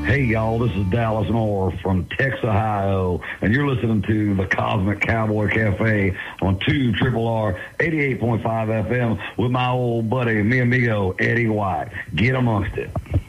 Hey, y'all, this is Dallas Moore from Texas, Ohio, and you're listening to the Cosmic Cowboy Cafe on 2 RRR 88.5 FM with my old buddy, mi amigo, Eddie White. Get amongst it.